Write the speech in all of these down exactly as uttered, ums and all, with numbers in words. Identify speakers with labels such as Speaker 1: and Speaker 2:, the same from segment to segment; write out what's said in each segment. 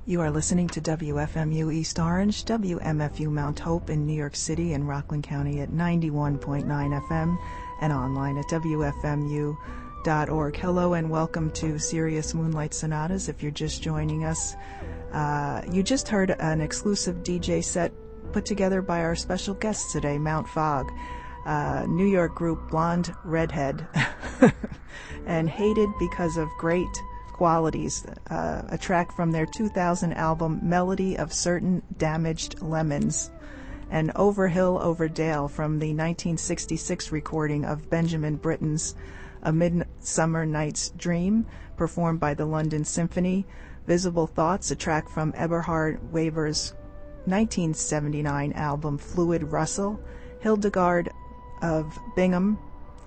Speaker 1: You are listening to W F M U East Orange, W M F U Mount Hope in New York City and Rockland County at ninety-one point nine F M and online at W F M U dot org. Hello and welcome to Sirius Moonlight Sonatas. If you're just joining us, uh, you just heard an exclusive D J set put together by our special guests today, Mount Fog, uh, New York group Blonde Redhead, and Hated Because of Great Qualities, uh, a track from their two thousand album Melody of Certain Damaged Lemons, and Over Hill Over Dale from the nineteen sixty-six recording of Benjamin Britten's A Midsummer Night's Dream, performed by the London Symphony. Visible Thoughts, a track from Eberhard Weber's nineteen seventy-nine album Fluid Russell, Hildegard of Bingham,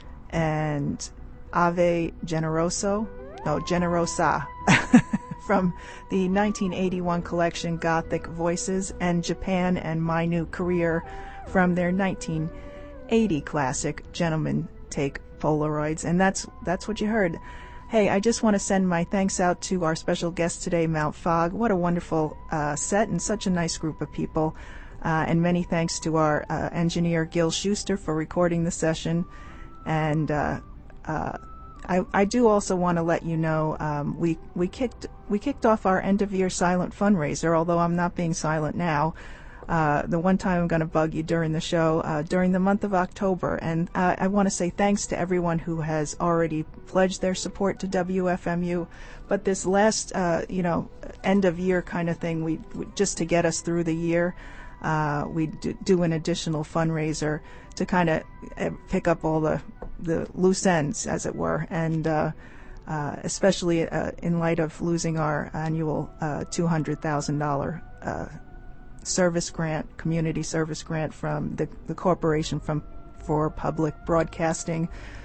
Speaker 1: and Ave Generoso, no, Generosa, from the nineteen eighty-one collection Gothic Voices, and Japan and My New Career from their nineteen eighty classic Gentlemen Take Polaroids. And that's that's what you heard. Hey, I just want to send my thanks out to our special guest today, Mount Fog. What a wonderful uh, set and such a nice group of people. Uh, and many thanks to our uh, engineer, Gil Schuster, for recording the session. And uh, uh, I, I do also want to let you know um, we we kicked we kicked off our end of year silent fundraiser. Although I'm not being silent now, uh, the one time I'm going to bug you during the show uh, during the month of October, and uh, I want to say thanks to everyone who has already pledged their support to W F M U. But this last uh, you know end of year kind of thing, we, we just to get us through the year. Uh, we do, do an additional fundraiser to kind of pick up all the, the loose ends, as it were, and uh, uh, especially uh, in light of losing our annual uh, two hundred thousand dollars uh, service grant, community service grant from the, the Corporation from, for Public Broadcasting.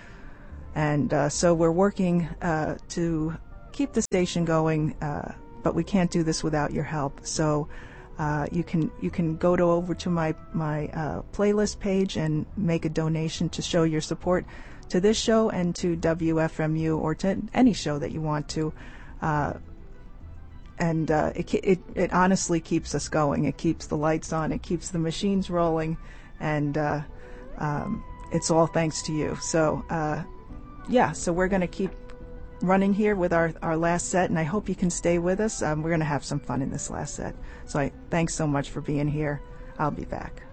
Speaker 1: And uh, so we're working uh, to keep the station going, uh, but we can't do this without your help. So Uh, you can you can go to over to my my uh, playlist page and make a donation to show your support to this show and to W F M U, or to any show that you want to. Uh, and uh, it, it it honestly keeps us going. It keeps the lights on. It keeps the machines rolling, and uh, um, it's all thanks to you. So uh, yeah, so we're going to keep running here with our, our last set, and I hope you can stay with us. Um, we're going to have some fun in this last set. So I thanks so much for being here. I'll be back.